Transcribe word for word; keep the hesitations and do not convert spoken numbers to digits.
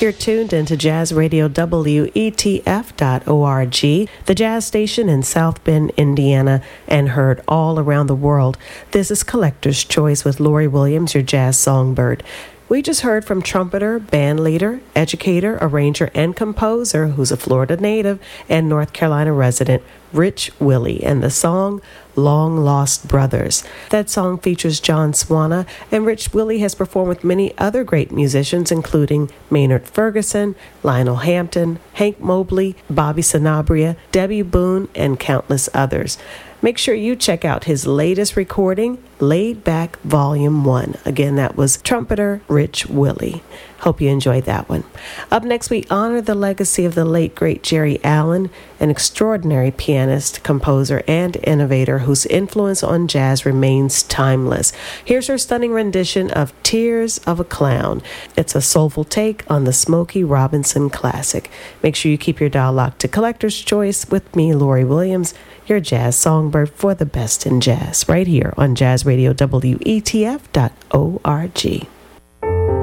You're tuned into Jazz Radio W E T F dot org, the jazz station in South Bend, Indiana, and heard all around the world. This is Collector's Choice with Lori Williams, your jazz songbird. We just heard from trumpeter, band leader, educator, arranger, and composer, who's a Florida native and North Carolina resident, Rich Willie, and the song Long Lost Brothers. That song features John Swana, and Rich Willie has performed with many other great musicians, including Maynard Ferguson, Lionel Hampton, Hank Mobley, Bobby Sanabria, Debbie Boone, and countless others. Make sure you check out his latest recording, Laid Back Volume one. Again, that was trumpeter Rich Willie. Hope you enjoyed that one. Up next, we honor the legacy of the late, great Jerry Allen, an extraordinary pianist, composer, and innovator whose influence on jazz remains timeless. Here's her stunning rendition of Tears of a Clown. It's a soulful take on the Smokey Robinson classic. Make sure you keep your dial locked to Collector's Choice with me, Lori Williams, your jazz songbird for the best in jazz, right here on Jazz Radio W E T F dot org.